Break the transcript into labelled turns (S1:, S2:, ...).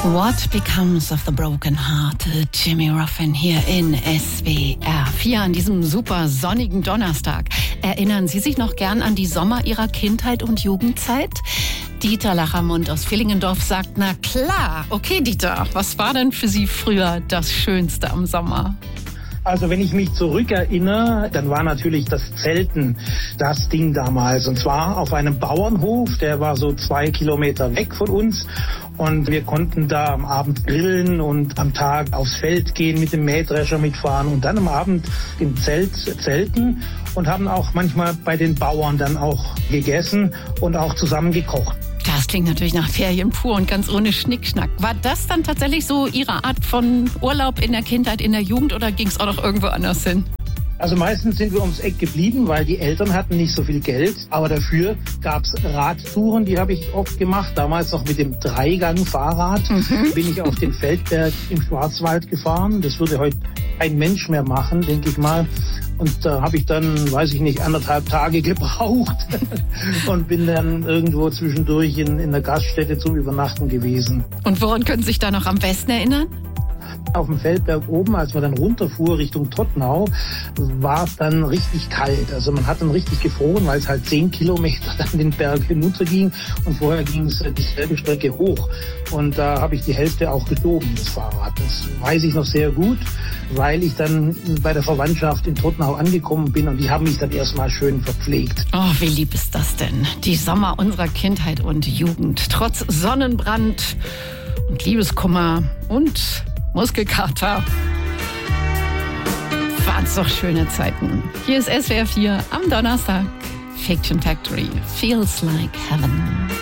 S1: What Becomes of the Broken Hearted? Jimmy Ruffin hier in SWR 4 an diesem super sonnigen Donnerstag. Erinnern Sie sich noch gern an die Sommer Ihrer Kindheit und Jugendzeit? Dieter Lachermund aus Villingendorf sagt, na klar. Okay, Dieter, was war denn für Sie früher das Schönste am Sommer?
S2: Also wenn ich mich zurückerinnere, dann war natürlich das Zelten das Ding damals. Und zwar auf einem Bauernhof, der war so 2 Kilometer weg von uns. Und wir konnten da am Abend grillen und am Tag aufs Feld gehen, mit dem Mähdrescher mitfahren und dann am Abend im Zelt zelten und haben auch manchmal bei den Bauern dann auch gegessen und auch zusammen gekocht.
S1: Das klingt natürlich nach Ferien pur und ganz ohne Schnickschnack. War das dann tatsächlich so Ihre Art von Urlaub in der Kindheit, in der Jugend oder ging es auch noch irgendwo anders hin?
S2: Also meistens sind wir ums Eck geblieben, weil die Eltern hatten nicht so viel Geld. Aber dafür gab's Radtouren, die habe ich oft gemacht. Damals noch mit dem Dreigang-Fahrrad bin ich auf den Feldberg im Schwarzwald gefahren. Das würde heute kein Mensch mehr machen, denke ich mal. Und da habe ich dann, weiß ich nicht, 1,5 Tage gebraucht und bin dann irgendwo zwischendurch in der Gaststätte zum Übernachten gewesen.
S1: Und woran können Sie sich da noch am besten erinnern?
S2: Auf dem Feldberg oben, als man dann runterfuhr Richtung Todtnau, war es dann richtig kalt. Also man hat dann richtig gefroren, weil es halt 10 Kilometer dann den Berg hinunterging und vorher ging es dieselbe Strecke hoch. Und da habe ich die Hälfte auch geschoben, das Fahrrad. Das weiß ich noch sehr gut, weil ich dann bei der Verwandtschaft in Todtnau angekommen bin und die haben mich dann erstmal schön verpflegt.
S1: Oh, wie lieb ist das denn? Die Sommer unserer Kindheit und Jugend. Trotz Sonnenbrand und Liebeskummer und Muskelkater. Waren's doch schöne Zeiten. Hier ist SWR 4 am Donnerstag. Fiction Factory. Feels like heaven.